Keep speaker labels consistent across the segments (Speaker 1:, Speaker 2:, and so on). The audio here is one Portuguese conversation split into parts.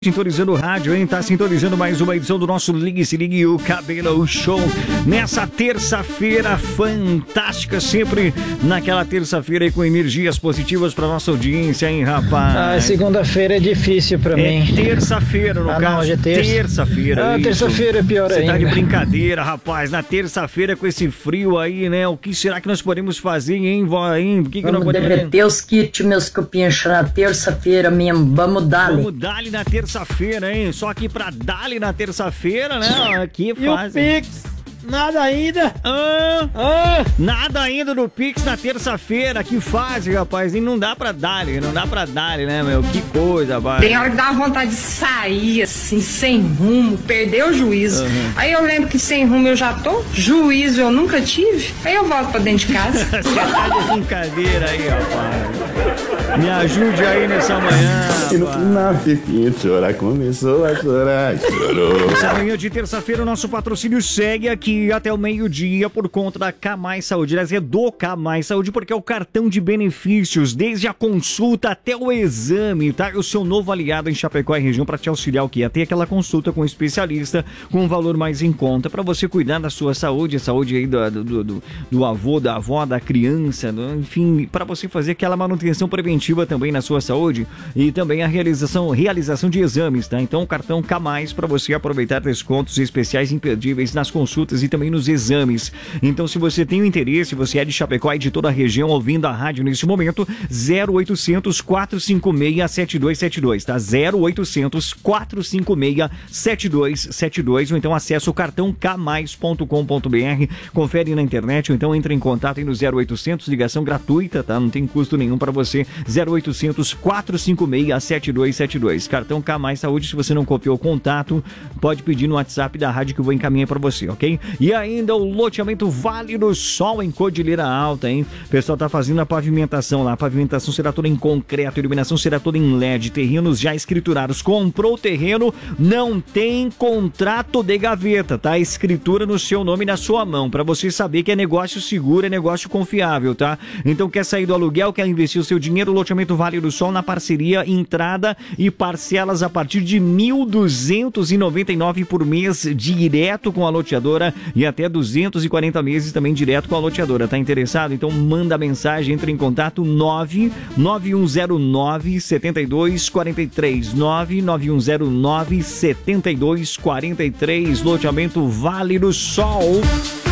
Speaker 1: Sintonizando o rádio, hein? Tá sintonizando mais uma edição do nosso Ligue Se Ligue o Cabelo Show. Nessa terça-feira fantástica, sempre naquela terça-feira aí com energias positivas pra nossa audiência, hein, rapaz?
Speaker 2: Segunda-feira é difícil pra mim.
Speaker 1: Terça-feira, no caso.
Speaker 2: Não, hoje é
Speaker 1: terça-feira.
Speaker 2: Terça-feira é pior ainda.
Speaker 1: Você tá de brincadeira, rapaz. Na terça-feira com esse frio aí, né? O que será que nós podemos fazer, hein, vó? O que nós podemos
Speaker 3: derreter os kits, meus cupinchos, na terça-feira mesmo. Vamos dar-lhe.
Speaker 1: Vamos dar-lhe na terça-feira, hein? Só que pra dar-lhe na terça-feira, né? Aqui faz.
Speaker 2: E o Pix? Nada ainda.
Speaker 1: Nada ainda no Pix na terça-feira. Que fase, rapaz. E não dá pra dar-lhe, né, meu? Que coisa, rapaz.
Speaker 4: Tem hora que dá vontade de sair, assim, sem rumo, perder o juízo. Aí eu lembro que sem rumo eu já tô, juízo eu nunca tive. Aí eu volto pra dentro de casa.
Speaker 1: Você tá de brincadeira aí, rapaz. Me ajude aí nessa manhã.
Speaker 5: E no final, Piquinho chorar, começou a chorar, chorou.
Speaker 1: Essa manhã de terça-feira, o nosso patrocínio segue aqui até o meio-dia por conta da K Mais Saúde. Aliás, é do K Mais Saúde porque é o cartão de benefícios, desde a consulta até o exame, tá? O seu novo aliado em Chapecó e região para te auxiliar o quê? Até aquela consulta com um especialista com um valor mais em conta para você cuidar da sua saúde, a saúde aí do avô, da avó, da criança, enfim, para você fazer aquela manutenção preventiva também na sua saúde e também a realização de exames, tá? Então, o cartão K Mais para você aproveitar descontos especiais imperdíveis nas consultas e também nos exames. Então, se você tem o interesse, você é de Chapecó e de toda a região ouvindo a rádio neste momento, 0800 456 7272, tá? 0800 456 7272, ou então acessa o cartão kmais.com.br, confere na internet, ou então entre em contato aí no 0800, ligação gratuita, tá? Não tem custo nenhum para você, 0800 456 7272. Cartão K Mais Saúde, se você não copiou o contato, pode pedir no WhatsApp da rádio que eu vou encaminhar para você, ok? E ainda o loteamento Vale do Sol em Cordilheira Alta, hein? O pessoal tá fazendo a pavimentação lá. A pavimentação será toda em concreto, a iluminação será toda em LED, terrenos já escriturados. Comprou o terreno, não tem contrato de gaveta, tá? Escritura no seu nome e na sua mão, para você saber que é negócio seguro, é negócio confiável, tá? Então quer sair do aluguel, quer investir o seu dinheiro, o loteamento Vale do Sol na parceria, entrada e parcelas a partir de R$ 1.299 por mês, direto com a loteadora, e até 240 meses também direto com a loteadora. Tá interessado? Então manda mensagem, entre em contato 99109 7243, 99109 7243, loteamento Vale do Sol.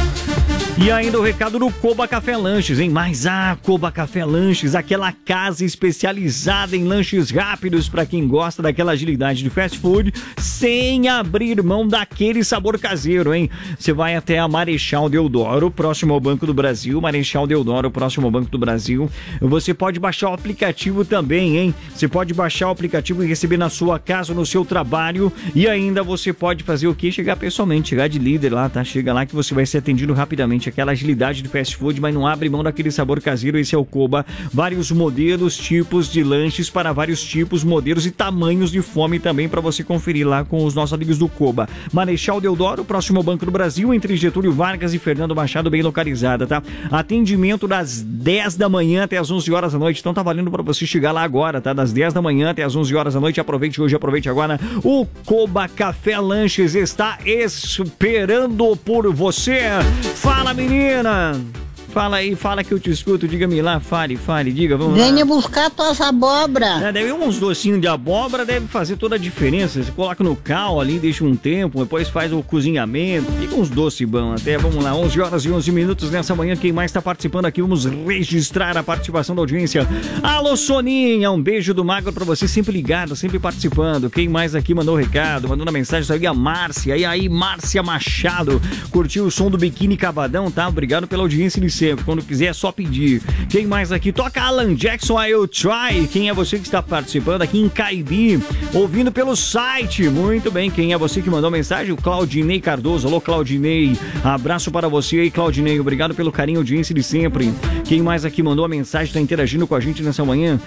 Speaker 1: E ainda o recado do Coba Café Lanches, hein? Mas Coba Café Lanches, aquela casa especializada em lanches rápidos para quem gosta daquela agilidade de fast food, sem abrir mão daquele sabor caseiro, hein? Você vai até a Marechal Deodoro, próximo ao Banco do Brasil, Marechal Deodoro, próximo ao Banco do Brasil. Você pode baixar o aplicativo também, hein? Você pode baixar o aplicativo e receber na sua casa, no seu trabalho, e ainda você pode fazer o quê? Chegar pessoalmente, chegar de líder lá, tá? Chega lá que você vai ser atendido rapidamente. Aquela agilidade de fast food, mas não abre mão daquele sabor caseiro. Esse é o Coba. Vários modelos, tipos de lanches para vários tipos, modelos e tamanhos de fome também para você conferir lá com os nossos amigos do Coba. Marechal Deodoro, próximo ao Banco do Brasil, entre Getúlio Vargas e Fernando Machado, bem localizada, tá? Atendimento das 10 da manhã até as 11 horas da noite. Então tá valendo para você chegar lá agora, tá? Das 10 da manhã até as 11 horas da noite. Aproveite hoje, aproveite agora. O Coba Café Lanches está esperando por você. Fala, menina! Fala aí, fala que eu te escuto, diga-me lá, fale, diga, vamos lá.
Speaker 6: Venha buscar tuas abóbora.
Speaker 1: Deve uns docinhos de abóbora, deve fazer toda a diferença. Você coloca no cal ali, deixa um tempo, depois faz o cozinhamento, fica uns doces bons até, vamos lá, 11 horas e 11 minutos nessa manhã. Quem mais está participando aqui, vamos registrar a participação da audiência. Alô, Soninha, um beijo do Magro pra você, sempre ligado, sempre participando. Quem mais aqui mandou o recado, mandou uma mensagem, saiu a Márcia, e aí, Márcia Machado, curtiu o som do Biquíni Cavadão, tá? Obrigado pela audiência de sempre. Quando quiser é só pedir. Quem mais aqui? Toca Alan Jackson, I'll Try. Quem é você que está participando aqui em Caibi, ouvindo pelo site? Muito bem, quem é você que mandou mensagem? O Claudinei Cardoso. Alô, Claudinei, abraço para você aí, Claudinei, obrigado pelo carinho e audiência de sempre. Quem mais aqui mandou a mensagem, está interagindo com a gente nessa manhã?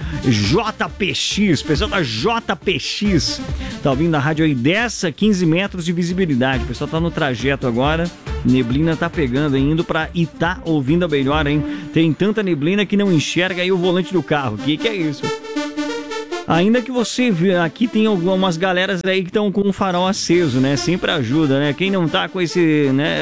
Speaker 1: JPX, pessoal da JPX, tá ouvindo a rádio aí, 10 a 15 metros de visibilidade. O pessoal tá no trajeto agora, neblina tá pegando, indo pra Itá, ouvindo a melhor, hein? Tem tanta neblina que não enxerga aí o volante do carro. Que é isso? Ainda que você vê, aqui tem algumas galeras aí que estão com o farol aceso, né? Sempre ajuda, né? Quem não tá com esse, né,